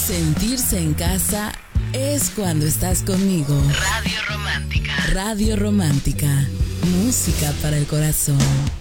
Sentirse en casa es cuando estás conmigo. Radio Romántica. Radio Romántica. Música para el corazón.